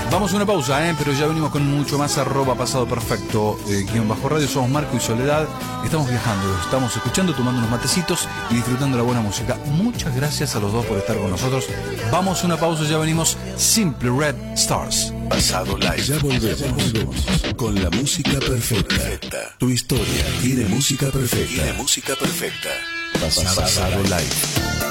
Vamos a una pausa, pero ya venimos con mucho más. @pasado perfecto, _radio. Somos Marco y Soledad. Estamos viajando, estamos escuchando, tomando unos matecitos y disfrutando la buena música. Muchas gracias a los dos por estar con nosotros. Vamos a una pausa, ya venimos. Simple Red Stars. Pasado Live. Ya volvemos con la música perfecta. Tu historia tiene música perfecta. Pasado Live.